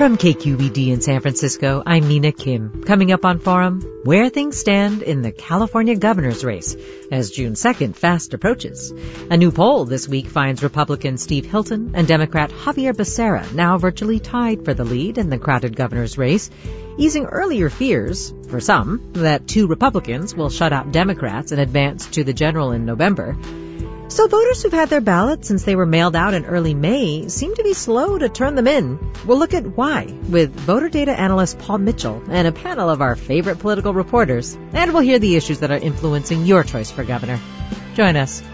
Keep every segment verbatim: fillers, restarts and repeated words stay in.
From K Q E D in San Francisco, I'm Nina Kim. Coming up on Forum, where things stand in the California governor's race as June second fast approaches. A new poll this week finds Republican Steve Hilton and Democrat Javier Becerra now virtually tied for the lead in the crowded governor's race, easing earlier fears, for some, that two Republicans will shut out Democrats and advance to the general in November. So voters who've had their ballots since they were mailed out in early May seem to be slow to turn them in. We'll look at why with voter data analyst Paul Mitchell and a panel of our favorite political reporters. And we'll hear the issues that are influencing your choice for governor. Join us.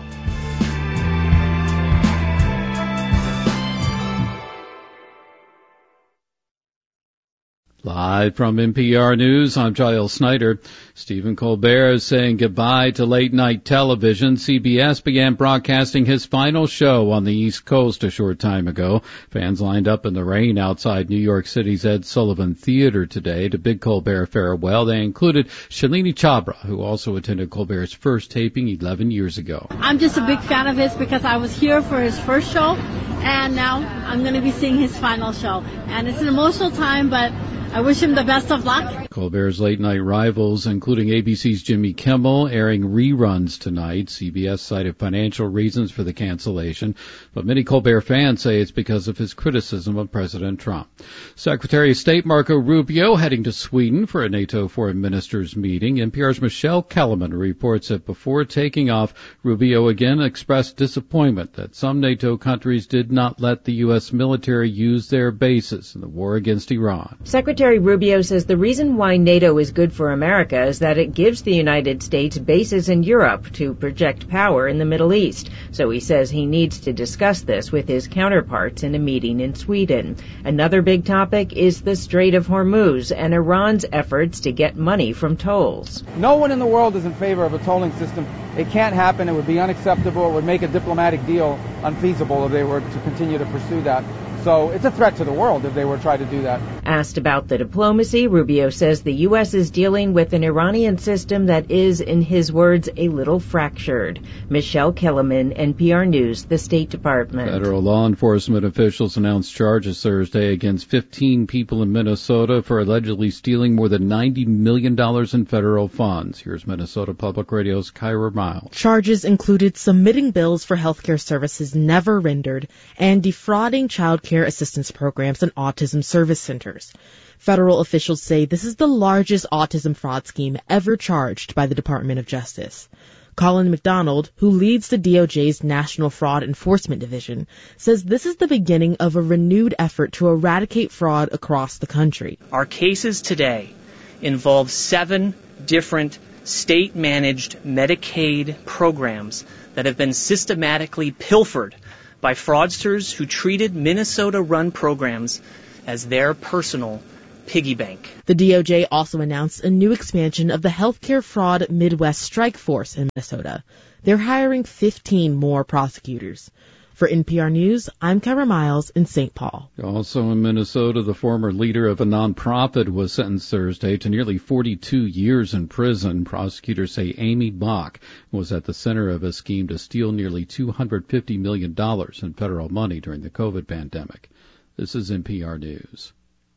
Live from N P R News, I'm Giles Snyder. Stephen Colbert is saying goodbye to late-night television. C B S began broadcasting his final show on the East Coast a short time ago. Fans lined up in the rain outside New York City's Ed Sullivan Theater today to bid Colbert farewell. They included Shalini Chabra, who also attended Colbert's first taping eleven years ago. I'm just a big fan of his because I was here for his first show, and now I'm going to be seeing his final show. And it's an emotional time, but I wish him the best of luck. Colbert's late-night rivals, including A B C's Jimmy Kimmel, airing reruns tonight. C B S cited financial reasons for the cancellation, but many Colbert fans say it's because of his criticism of President Trump. Secretary of State Marco Rubio heading to Sweden for a NATO foreign ministers meeting. N P R's Michelle Kellerman reports that before taking off, Rubio again expressed disappointment that some NATO countries did not let the U S military use their bases in the war against Iran. Secretary Rubio says the reason why NATO is good for America is that it gives the United States bases in Europe to project power in the Middle East. So he says he needs to discuss this with his counterparts in a meeting in Sweden. Another big topic is the Strait of Hormuz and Iran's efforts to get money from tolls. No one in the world is in favor of a tolling system. It can't happen. It would be unacceptable. It would make a diplomatic deal unfeasible if they were to continue to pursue that. So it's a threat to the world if they were to try to do that. Asked about the diplomacy, Rubio says the U S is dealing with an Iranian system that is, in his words, a little fractured. Michelle Kellerman, N P R News, the State Department. Federal law enforcement officials announced charges Thursday against fifteen people in Minnesota for allegedly stealing more than ninety million dollars in federal funds. Here's Minnesota Public Radio's Kyra Miles. Charges included submitting bills for healthcare services never rendered and defrauding child care assistance programs and autism service centers. Federal officials say this is the largest autism fraud scheme ever charged by the Department of Justice. Colin McDonald, who leads the D O J's National Fraud Enforcement Division, says this is the beginning of a renewed effort to eradicate fraud across the country. Our cases today involve seven different state-managed Medicaid programs that have been systematically pilfered by fraudsters who treated Minnesota-run programs as their personal piggy bank. The D O J also announced a new expansion of the Healthcare Fraud Midwest Strike Force in Minnesota. They're hiring fifteen more prosecutors. For N P R News, I'm Kyra Miles in Saint Paul. Also in Minnesota, the former leader of a nonprofit was sentenced Thursday to nearly forty-two years in prison. Prosecutors say Amy Bach was at the center of a scheme to steal nearly two hundred fifty million dollars in federal money during the COVID pandemic. This is N P R News.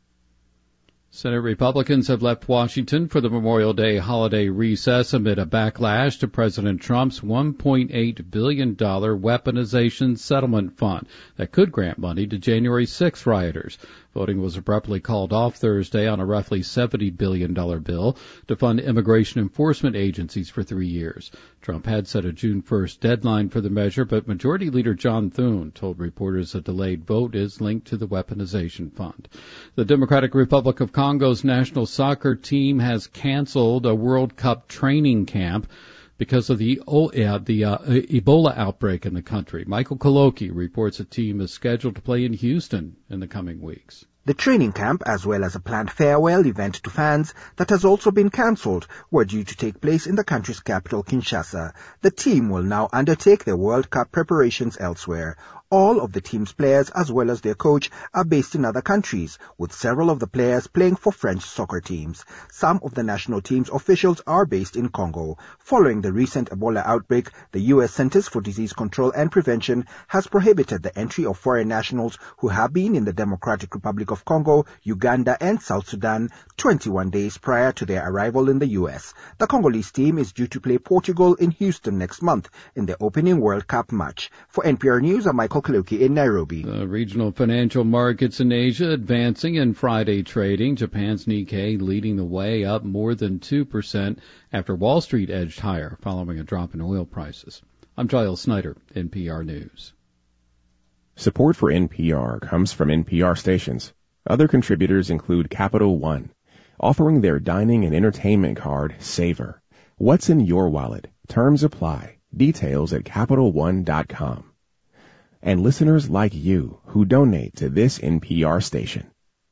Senate Republicans have left Washington for the Memorial Day holiday recess amid a backlash to President Trump's one point eight billion dollars weaponization settlement fund that could grant money to January sixth rioters. Voting was abruptly called off Thursday on a roughly seventy billion dollars bill to fund immigration enforcement agencies for three years. Trump had set a June first deadline for the measure, but Majority Leader John Thune told reporters a delayed vote is linked to the weaponization fund. The Democratic Republic of Congo's national soccer team has canceled a World Cup training camp because of the, oh, yeah, the uh, Ebola outbreak in the country. Michael Koloki reports a team is scheduled to play in Houston in the coming weeks. The training camp, as well as a planned farewell event to fans that has also been cancelled, were due to take place in the country's capital, Kinshasa. The team will now undertake their World Cup preparations elsewhere. All of the team's players, as well as their coach, are based in other countries, with several of the players playing for French soccer teams. Some of the national team's officials are based in Congo. Following the recent Ebola outbreak, the U S Centers for Disease Control and Prevention has prohibited the entry of foreign nationals who have been in the Democratic Republic of Congo, Uganda, and South Sudan twenty-one days prior to their arrival in the U S. The Congolese team is due to play Portugal in Houston next month in the opening World Cup match. For N P R News, I'm Michael Kaluki in Nairobi. The regional financial markets in Asia advancing in Friday trading. Japan's Nikkei leading the way, up more than two percent after Wall Street edged higher following a drop in oil prices. I'm Giles Snyder, N P R News. Support for N P R comes from N P R stations. Other contributors include Capital One, offering their dining and entertainment card, Savor. What's in your wallet? Terms apply. Details at Capital One dot com. And listeners like you who donate to this N P R station.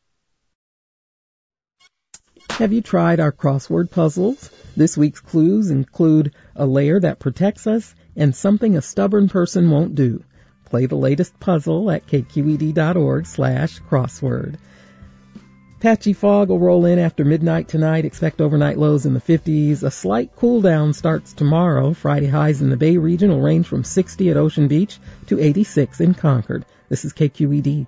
Have you tried our crossword puzzles? This week's clues include a layer that protects us and something a stubborn person won't do. Play the latest puzzle at kqed.org slash crossword. Patchy fog will roll in after midnight tonight. Expect overnight lows in the fifties. A slight cool down starts tomorrow. Friday highs in the Bay region will range from sixty at Ocean Beach to eighty-six in Concord. This is K Q E D.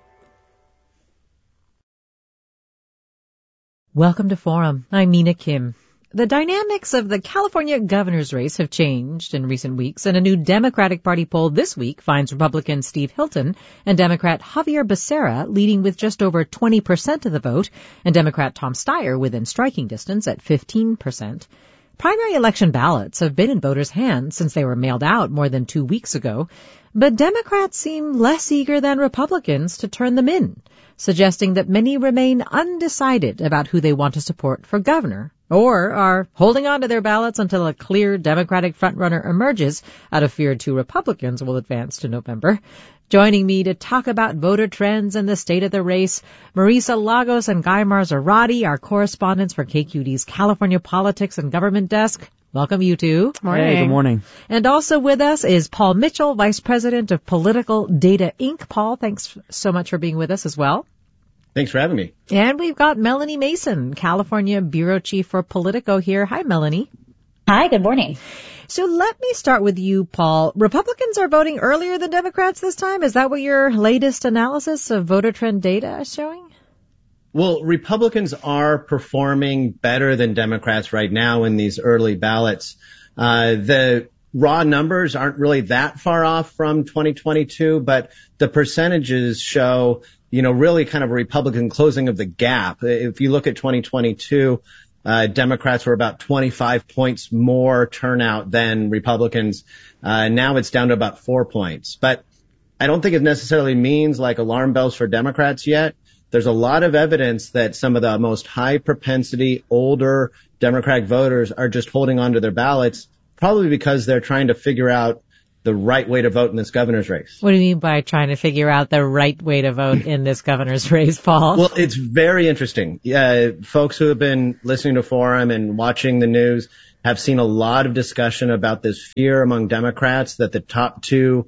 Welcome to Forum. I'm Mina Kim. The dynamics of the California governor's race have changed in recent weeks, and a new Democratic Party poll this week finds Republican Steve Hilton and Democrat Javier Becerra leading with just over twenty percent of the vote, and Democrat Tom Steyer within striking distance at fifteen percent. Primary election ballots have been in voters' hands since they were mailed out more than two weeks ago, but Democrats seem less eager than Republicans to turn them in, suggesting that many remain undecided about who they want to support for governor, or are holding on to their ballots until a clear Democratic frontrunner emerges out of fear two Republicans will advance to November. Joining me to talk about voter trends and the state of the race, Marisa Lagos and Guy Marzorati, our correspondents for K Q D's California Politics and Government Desk. Welcome, you two. Morning. Hey, good morning. And also with us is Paul Mitchell, Vice President of Political Data Incorporated. Paul, thanks so much for being with us as well. Thanks for having me. And we've got Melanie Mason, California Bureau Chief for Politico here. Hi, Melanie. Hi, good morning. So let me start with you, Paul. Republicans are voting earlier than Democrats this time. Is that what your latest analysis of voter trend data is showing? Well, Republicans are performing better than Democrats right now in these early ballots. Uh, the raw numbers aren't really that far off from twenty twenty-two, but the percentages show, you know, really kind of a Republican closing of the gap. If you look at twenty twenty-two, uh, Democrats were about twenty-five points more turnout than Republicans. Uh, now it's down to about four points. But I don't think it necessarily means like alarm bells for Democrats yet. There's a lot of evidence that some of the most high propensity, older Democratic voters are just holding on to their ballots, probably because they're trying to figure out the right way to vote in this governor's race. What do you mean by trying to figure out the right way to vote in this governor's race, Paul? Well, it's very interesting. Uh, folks who have been listening to Forum and watching the news have seen a lot of discussion about this fear among Democrats that the top two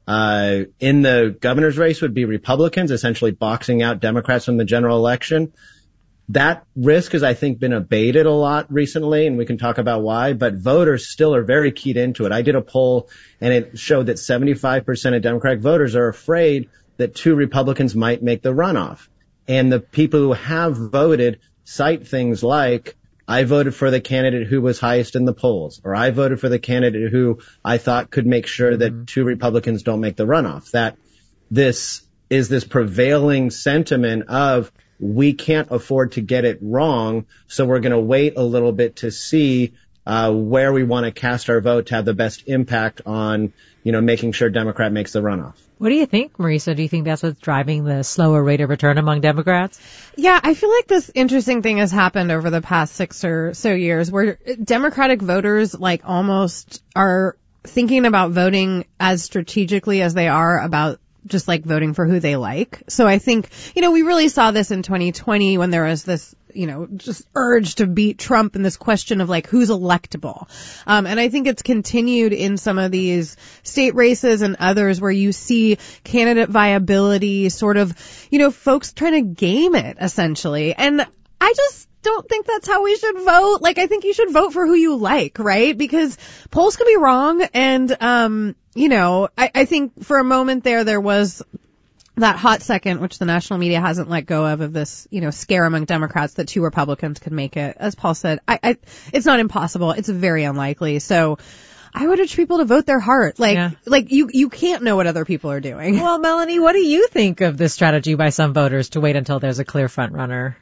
uh in the governor's race would be Republicans, essentially boxing out Democrats from the general election. That risk has, I think, been abated a lot recently, and we can talk about why, but voters still are very keyed into it. I did a poll, and it showed that seventy-five percent of Democratic voters are afraid that two Republicans might make the runoff. And the people who have voted cite things like, I voted for the candidate who was highest in the polls, or I voted for the candidate who I thought could make sure that mm-hmm. two Republicans don't make the runoff. That this is this prevailing sentiment of we can't afford to get it wrong, so we're going to wait a little bit to see uh where we want to cast our vote to have the best impact on, you know, making sure Democrat makes the runoff. What do you think, Marisa? Do you think that's what's driving the slower rate of return among Democrats? Yeah, I feel like this interesting thing has happened over the past six or so years where Democratic voters like almost are thinking about voting as strategically as they are about just like voting for who they like. So I think, you know, we really saw this in twenty twenty when there was this you know, just urge to beat Trump in this question of like who's electable. Um, and I think it's continued in some of these state races and others where you see candidate viability sort of, you know, folks trying to game it essentially. And I just don't think that's how we should vote. Like, I think you should vote for who you like, right? Because polls can be wrong. And, um, you know, I, I think for a moment there, there was that hot second, which the national media hasn't let go of, of this, you know, scare among Democrats that two Republicans could make it. As Paul said, I, I, it's not impossible. It's very unlikely. So I would urge people to vote their heart. Like, yeah. like you, you can't know what other people are doing. Well, Melanie, what do you think of this strategy by some voters to wait until there's a clear front runner?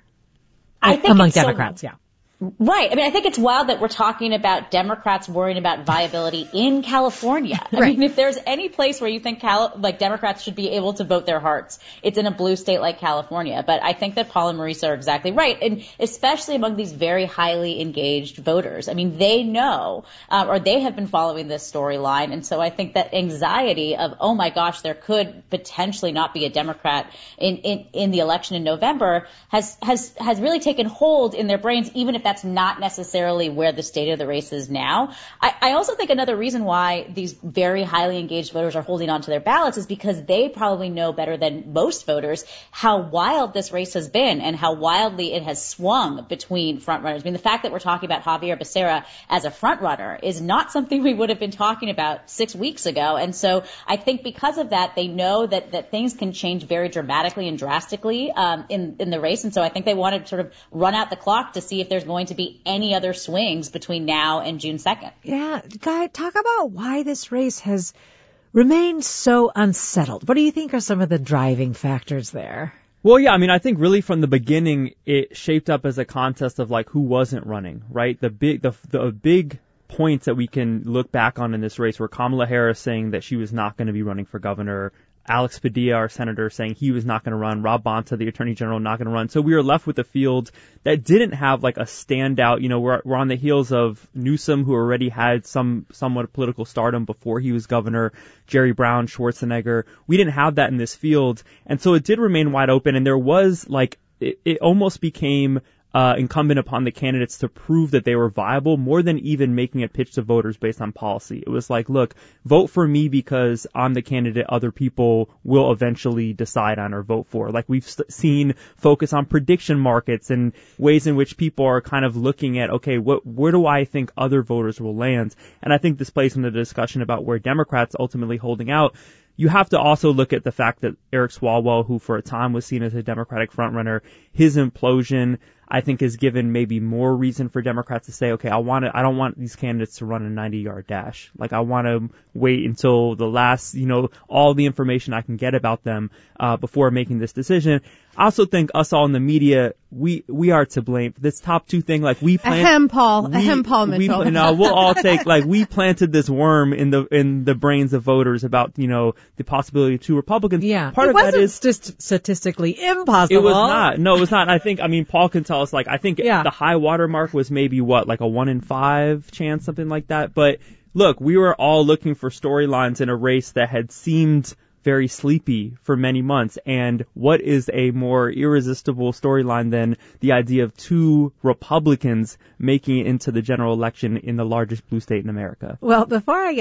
I think among it's Democrats, so, yeah. Right. I mean, I think it's wild that we're talking about Democrats worrying about viability in California. I right. mean, if there's any place where you think Cal- like Democrats should be able to vote their hearts, it's in a blue state like California. But I think that Paul and Marisa are exactly right, and especially among these very highly engaged voters. I mean, they know, uh, or they have been following this storyline, and so I think that anxiety of, oh my gosh, there could potentially not be a Democrat in, in, in the election in November has has has really taken hold in their brains, even if that's That's not necessarily where the state of the race is now. I, I also think another reason why these very highly engaged voters are holding on to their ballots is because they probably know better than most voters how wild this race has been and how wildly it has swung between frontrunners. I mean, the fact that we're talking about Javier Becerra as a frontrunner is not something we would have been talking about six weeks ago. And so I think because of that, they know that, that things can change very dramatically and drastically um, in, in the race. And so I think they want to sort of run out the clock to see if there's going to be any other swings between now and June second. Yeah, Guy, talk about why this race has remained so unsettled. What do you think are some of the driving factors there? Well, yeah, I mean, I think really from the beginning, it shaped up as a contest of like who wasn't running, right? The big, the, the big points that we can look back on in this race were Kamala Harris saying that she was not going to be running for governor, Alex Padilla, our senator, saying he was not going to run, Rob Bonta, the attorney general, not going to run. So we were left with a field that didn't have like a standout. You know, we're, we're on the heels of Newsom, who already had some somewhat of political stardom before he was governor, Jerry Brown, Schwarzenegger. We didn't have that in this field. And so it did remain wide open. And there was like, it, it almost became Uh, incumbent upon the candidates to prove that they were viable more than even making a pitch to voters based on policy. It was like, look, vote for me because I'm the candidate other people will eventually decide on or vote for. Like we've st- seen focus on prediction markets and ways in which people are kind of looking at, okay, what, where do I think other voters will land? And I think this plays into the discussion about where Democrats ultimately holding out. You have to also look at the fact that Eric Swalwell, who for a time was seen as a Democratic frontrunner, his implosion, I think, has given maybe more reason for Democrats to say, okay, I want to, I don't want these candidates to run a ninety-yard dash. Like, I want to wait until the last, you know, all the information I can get about them uh, before making this decision. I also think us all in the media, we we are to blame for this top two thing. Like we planted, ahem, Paul, we, ahem, Paul Mitchell. We, no, we'll all take like we planted this worm in the in the brains of voters about you know the possibility of two Republicans. Yeah, part it of wasn't that is just statistically impossible. It was not. No, it was not. I think. I mean, Paul can tell us. Like, I think yeah. the high water mark was maybe what, like a one in five chance, something like that. But look, we were all looking for storylines in a race that had seemed very sleepy for many months. And what is a more irresistible storyline than the idea of two Republicans making it into the general election in the largest blue state in America? Well, before I